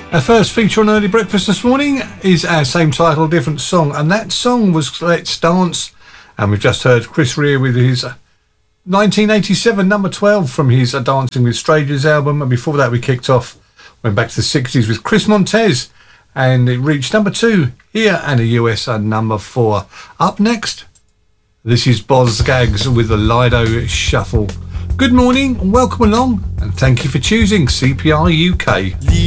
Our first feature on Early Breakfast this morning is our same title, different song, and that song was Let's Dance, and we've just heard Chris Rea with his 1987 number 12 from his Dancing with Strangers album, and before that we kicked off, went back to the 60s with Chris Montez, and it reached number 2 here and the US at number 4. Up next, this is Boz Scaggs with the Lido Shuffle. Good morning and welcome along, and thank you for choosing CPR UK.